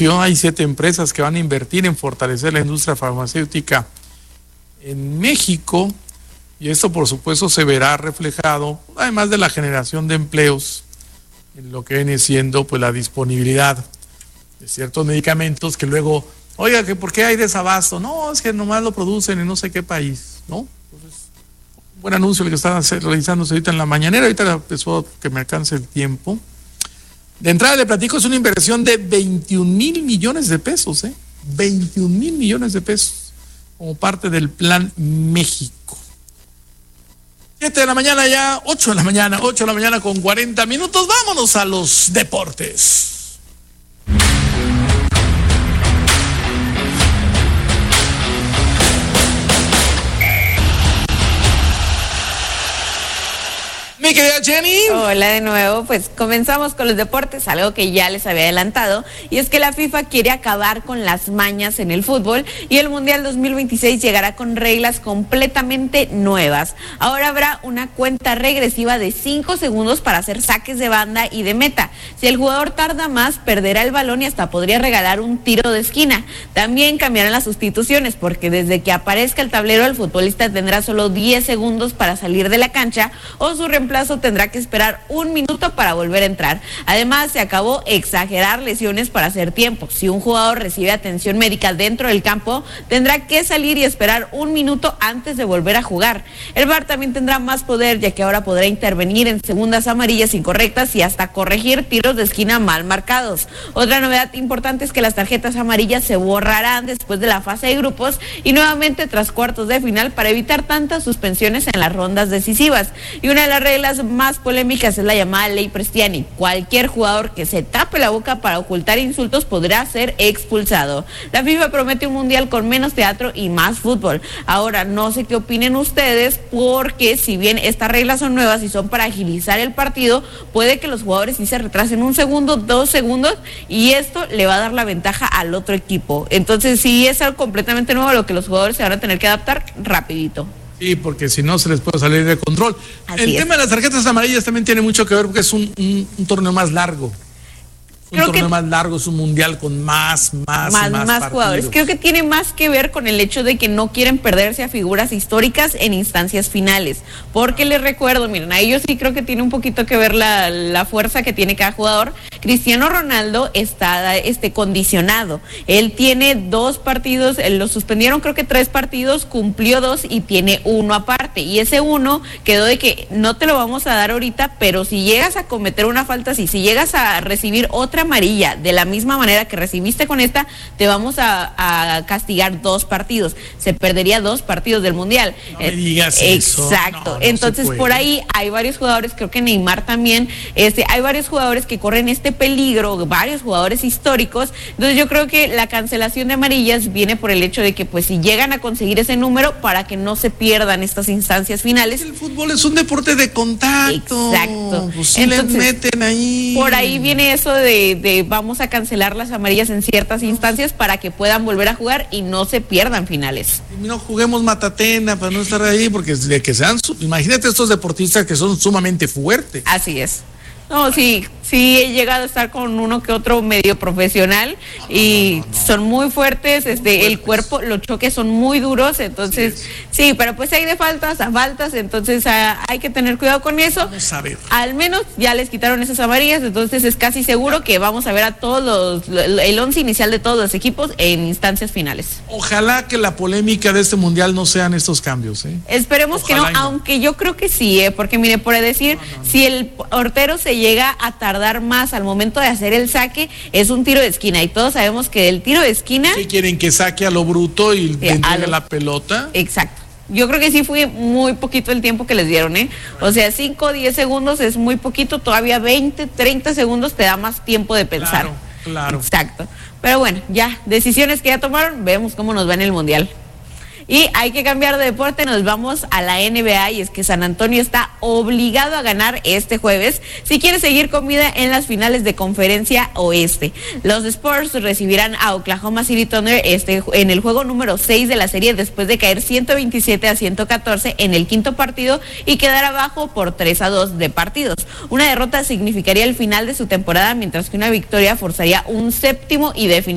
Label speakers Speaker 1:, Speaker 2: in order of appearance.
Speaker 1: Hay 7 empresas que van a invertir en fortalecer la industria farmacéutica en México, y esto por supuesto se verá reflejado, además de la generación de empleos, en lo que viene siendo pues la disponibilidad de ciertos medicamentos que luego, oiga, que ¿por qué hay desabasto? No, es que nomás lo producen en no sé qué país, ¿no? Entonces, un buen anuncio el que están realizándose ahorita en la mañanera, ahorita empezó que me alcance el tiempo. De entrada le platico, es una inversión de 21,000 millones de pesos, 21,000 millones de pesos, como parte del Plan México. 7 de la mañana ya, 8 de la mañana con 40 minutos, vámonos a los deportes. Mi querida Jenny.
Speaker 2: Hola de nuevo, pues comenzamos con los deportes, algo que ya les había adelantado, y es que la FIFA quiere acabar con las mañas en el fútbol y el Mundial 2026 llegará con reglas completamente nuevas. Ahora habrá una cuenta regresiva de 5 segundos para hacer saques de banda y de meta. Si el jugador tarda más, perderá el balón y hasta podría regalar un tiro de esquina. También cambiarán las sustituciones, porque desde que aparezca el tablero el futbolista tendrá solo 10 segundos para salir de la cancha o su reemplazo tendrá que esperar 1 minuto para volver a entrar. Además, se acabó exagerar lesiones para hacer tiempo. Si un jugador recibe atención médica dentro del campo, tendrá que salir y esperar 1 minuto antes de volver a jugar. El VAR también tendrá más poder, ya que ahora podrá intervenir en segundas amarillas incorrectas y hasta corregir tiros de esquina mal marcados. Otra novedad importante es que las tarjetas amarillas se borrarán después de la fase de grupos y nuevamente tras cuartos de final para evitar tantas suspensiones en las rondas decisivas. Y una de las reglas más polémicas es la llamada ley Prestiani. Cualquier jugador que se tape la boca para ocultar insultos podrá ser expulsado. La FIFA promete un mundial con menos teatro y más fútbol. Ahora, no sé qué opinen ustedes, porque si bien estas reglas son nuevas y son para agilizar el partido, puede que los jugadores sí se retrasen 1 segundo, 2 segundos, y esto le va a dar la ventaja al otro equipo. Entonces sí es algo completamente nuevo a lo que los jugadores se van a tener que adaptar rapidito.
Speaker 1: Sí, porque si no se les puede salir de control. El tema de las tarjetas amarillas también tiene mucho que ver porque es un torneo más largo. Más largo, es un mundial con más
Speaker 2: jugadores. Creo que tiene más que ver con el hecho de que no quieren perderse a figuras históricas en instancias finales. Porque les recuerdo, miren, a ellos sí creo que tiene un poquito que ver la fuerza que tiene cada jugador. Cristiano Ronaldo está condicionado. Él tiene 2 partidos, lo suspendieron creo que 3 partidos, cumplió 2 y tiene 1 aparte. Y ese 1 quedó de que no te lo vamos a dar ahorita, pero si llegas a cometer una falta así, si llegas a recibir otra amarilla de la misma manera que recibiste con esta, te vamos a castigar 2 partidos. Se perdería 2 partidos del mundial.
Speaker 1: No me digas
Speaker 2: exacto.
Speaker 1: No,
Speaker 2: entonces por ahí hay varios jugadores, creo que Neymar también, hay varios jugadores que corren este peligro, varios jugadores históricos. Entonces yo creo que la cancelación de amarillas viene por el hecho de que pues si llegan a conseguir ese número para que no se pierdan estas instancias finales.
Speaker 1: El fútbol es un deporte de contacto.
Speaker 2: Exacto.
Speaker 1: Pues sí. Entonces, le meten ahí.
Speaker 2: Por ahí viene eso de vamos a cancelar las amarillas en ciertas instancias para que puedan volver a jugar y no se pierdan finales.
Speaker 1: No juguemos matatena para no estar ahí, porque de que sean, imagínate estos deportistas que son sumamente fuertes.
Speaker 2: Así es. No, sí he llegado a estar con uno que otro medio profesional y son muy fuertes, el cuerpo, los choques son muy duros, entonces sí, pero pues hay de faltas a faltas, entonces hay que tener cuidado con eso.
Speaker 1: Vamos a ver.
Speaker 2: Al menos ya les quitaron esas amarillas, entonces es casi seguro que vamos a ver a todos el 11 inicial de todos los equipos en instancias finales.
Speaker 1: Ojalá que la polémica de este mundial no sean estos cambios,
Speaker 2: Esperemos que no, aunque yo creo que sí, porque mire, por decir, si el portero se llega a tardar más al momento de hacer el saque, es un tiro de esquina y todos sabemos que el tiro de esquina...
Speaker 1: ¿Qué quieren? ¿Que saque a lo bruto y entregue la pelota?
Speaker 2: Exacto. Yo creo que sí fue muy poquito el tiempo que les dieron, O sea, 5 o 10 segundos es muy poquito, todavía 20, 30 segundos te da más tiempo de pensar.
Speaker 1: Claro.
Speaker 2: Exacto. Pero bueno, ya, decisiones que ya tomaron, vemos cómo nos va en el Mundial. Y hay que cambiar de deporte, nos vamos a la NBA, y es que San Antonio está obligado a ganar este jueves si quiere seguir con vida en las finales de Conferencia Oeste. Los Spurs recibirán a Oklahoma City Thunder en el juego número 6 de la serie después de caer 127-114 en el quinto partido y quedar abajo por 3-2 de partidos. Una derrota significaría el final de su temporada, mientras que una victoria forzaría un séptimo y definitivo